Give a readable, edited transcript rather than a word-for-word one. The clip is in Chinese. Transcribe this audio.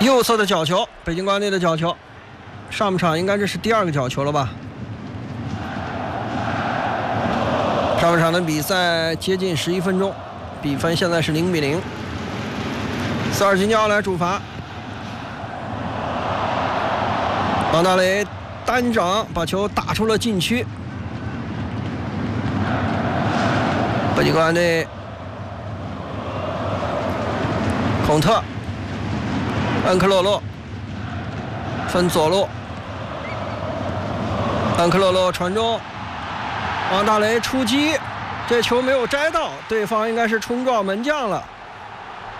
右侧的角球，北京国安队的角球，上半场应该这是第2个角球了吧？上半场的比赛接近11分钟，比分现在是0-0。塞尔吉尼奥来主罚，王大雷单掌把球打出了禁区。北京国安队孔特、安克洛洛分左路，安克洛洛传中，王大雷出击，这球没有摘到，对方应该是冲撞门将了。